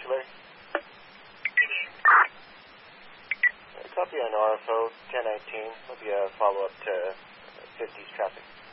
Larry. Copy on RFO 1019. Will be a follow-up to 50's traffic.